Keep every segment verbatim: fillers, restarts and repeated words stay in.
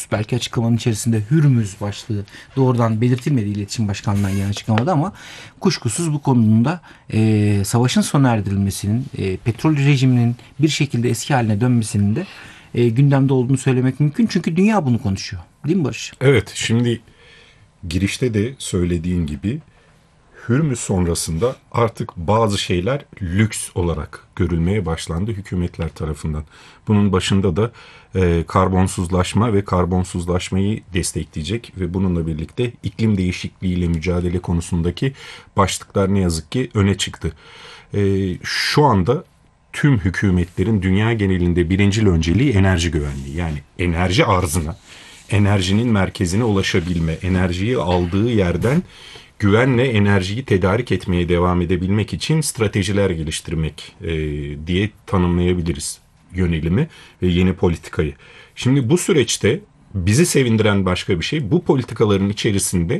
belki açıklamanın içerisinde Hürmüz başlığı doğrudan belirtilmedi İletişim Başkanlığı'ndan gelen açıklamada ama kuşkusuz bu konunun e, savaşın sona erdirilmesinin, e, petrol rejiminin bir şekilde eski haline dönmesinin de e, gündemde olduğunu söylemek mümkün. Çünkü dünya bunu konuşuyor. Değil mi Barış? Evet, şimdi girişte de söylediğin gibi Hürmüz sonrasında artık bazı şeyler lüks olarak görülmeye başlandı hükümetler tarafından. Bunun başında da e, karbonsuzlaşma ve karbonsuzlaşmayı destekleyecek ve bununla birlikte iklim değişikliğiyle mücadele konusundaki başlıklar ne yazık ki öne çıktı. E, şu anda tüm hükümetlerin dünya genelinde birincil önceliği enerji güvenliği. Yani enerji arzına, enerjinin merkezine ulaşabilme, enerjiyi aldığı yerden güvenle enerjiyi tedarik etmeye devam edebilmek için stratejiler geliştirmek e, diye tanımlayabiliriz yönelimi ve yeni politikayı. Şimdi bu süreçte bizi sevindiren başka bir şey, bu politikaların içerisinde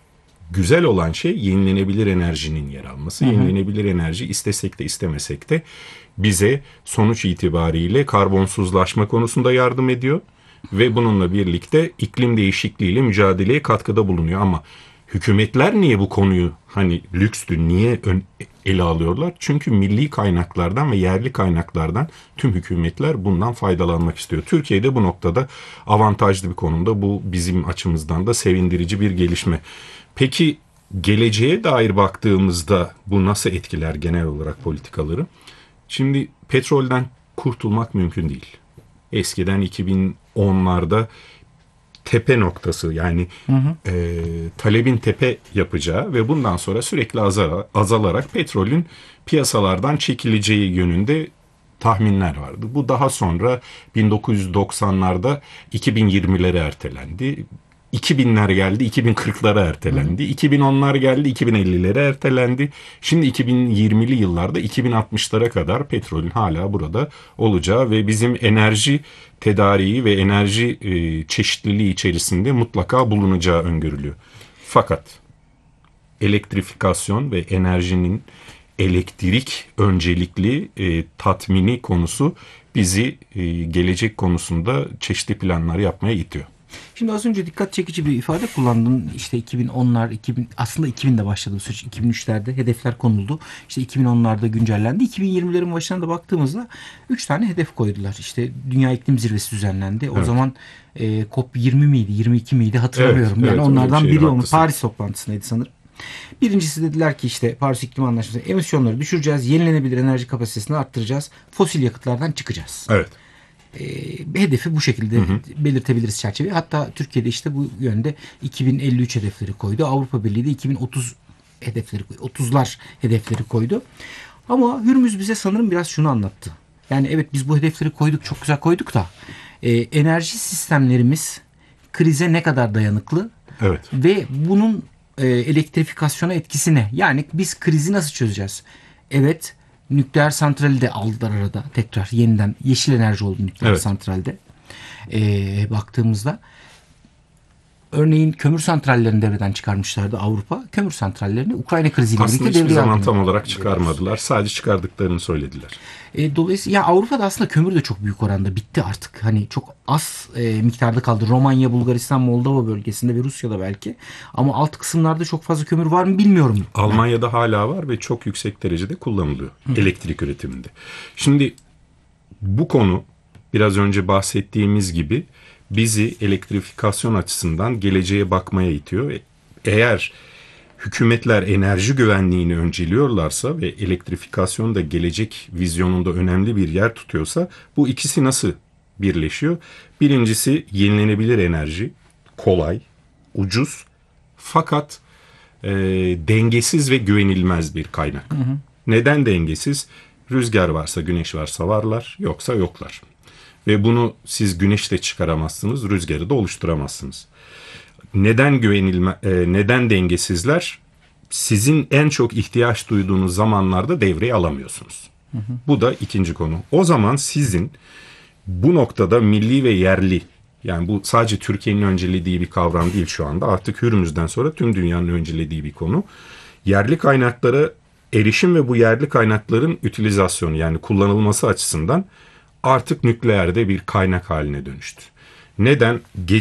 güzel olan şey yenilenebilir enerjinin yer alması. Hı hı. Yenilenebilir enerji istesek de istemesek de bize sonuç itibariyle karbonsuzlaşma konusunda yardım ediyor ve bununla birlikte iklim değişikliğiyle mücadeleye katkıda bulunuyor. Ama hükümetler niye bu konuyu hani lükstü, niye ön, ele alıyorlar? Çünkü milli kaynaklardan ve yerli kaynaklardan tüm hükümetler bundan faydalanmak istiyor. Türkiye'de bu noktada avantajlı bir konumda. Bu bizim açımızdan da sevindirici bir gelişme. Peki geleceğe dair baktığımızda bu nasıl etkiler genel olarak politikaları? Şimdi petrolden kurtulmak mümkün değil. Eskiden iki bin onlarda tepe noktası yani hı hı. E, talebin tepe yapacağı ve bundan sonra sürekli azalarak, azalarak petrolün piyasalardan çekileceği yönünde tahminler vardı. Bu daha sonra bin dokuz yüz doksanlarda iki bin yirmilere ertelendi. iki binler geldi, iki bin kırklara ertelendi. Hı hı. iki bin onlar geldi, iki bin ellilere ertelendi. Şimdi iki bin yirmili yıllarda iki bin altmışlara kadar petrolün hala burada olacağı ve bizim enerji tedariği ve enerji e, çeşitliliği içerisinde mutlaka bulunacağı öngörülüyor. Fakat elektrifikasyon ve enerjinin elektrik öncelikli e, tatmini konusu bizi e, gelecek konusunda çeşitli planlar yapmaya itiyor. Şimdi az önce dikkat çekici bir ifade kullandın. İşte iki bin onlar, iki bin, aslında iki binde başladı bu süreç. iki bin üçlerde hedefler konuldu. İşte iki bin onlarda güncellendi. iki bin yirmilerin başına da baktığımızda üç tane hedef koydular. İşte Dünya İklim Zirvesi düzenlendi. O evet. zaman e, COP yirmi miydi, yirmi iki miydi hatırlamıyorum. Evet, yani evet, onlardan biri onun Paris toplantısındaydı sanırım. Birincisi dediler ki işte Paris İklim Anlaşması emisyonları düşüreceğiz, yenilenebilir enerji kapasitesini arttıracağız, fosil yakıtlardan çıkacağız. Evet. E, hedefi bu şekilde hı hı. belirtebiliriz çerçeve. Hatta Türkiye'de işte bu yönde iki bin elli üç hedefleri koydu. Avrupa Birliği de iki bin otuz hedefleri koydu. otuzlar hedefleri koydu. Ama Hürmüz bize sanırım biraz şunu anlattı. Yani evet biz bu hedefleri koyduk, çok güzel koyduk da e, enerji sistemlerimiz krize ne kadar dayanıklı? Evet. Ve bunun e, elektrifikasyona etkisi ne? Yani biz krizi nasıl çözeceğiz? Evet, nükleer santrali de aldılar arada tekrar yeniden yeşil enerji oldu nükleer evet. santralde ee, baktığımızda örneğin kömür santrallerini devreden çıkarmışlardı Avrupa. Kömür santrallerini Ukrayna kriziyle birlikte devreye aldılar. Aslında hiçbir zaman tam olarak çıkarmadılar. Sadece çıkardıklarını söylediler. E, dolayısıyla ya Avrupa'da aslında kömür de çok büyük oranda bitti artık. Hani çok az e, miktarda kaldı. Romanya, Bulgaristan, Moldova bölgesinde ve Rusya'da belki. Ama alt kısımlarda çok fazla kömür var mı bilmiyorum. Almanya'da ben. hala var ve çok yüksek derecede kullanılıyor Hı. elektrik üretiminde. Şimdi bu konu biraz önce bahsettiğimiz gibi bizi elektrifikasyon açısından geleceğe bakmaya itiyor. Eğer hükümetler enerji güvenliğini önceliyorlarsa ve elektrifikasyon da gelecek vizyonunda önemli bir yer tutuyorsa bu ikisi nasıl birleşiyor? Birincisi yenilenebilir enerji, kolay, ucuz fakat e, dengesiz ve güvenilmez bir kaynak. Hı hı. Neden dengesiz? Rüzgar varsa, güneş varsa varlar, yoksa yoklar. Ve bunu siz güneşle çıkaramazsınız, rüzgarı da oluşturamazsınız. Neden güvenilme, e, neden dengesizler? Sizin en çok ihtiyaç duyduğunuz zamanlarda devreye alamıyorsunuz. Hı hı. Bu da ikinci konu. O zaman sizin bu noktada milli ve yerli, yani bu sadece Türkiye'nin öncelediği bir kavram değil şu anda. Artık Hürmüz'den sonra tüm dünyanın öncelediği bir konu. Yerli kaynaklara erişim ve bu yerli kaynakların ütilizasyonu yani kullanılması açısından artık nükleerde bir kaynak haline dönüştü. Neden?